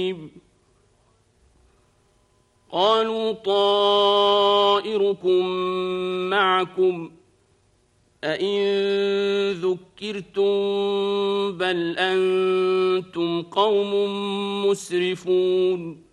قالوا طائركم معكم أئن ذكرتم بل أنتم قوم مسرفون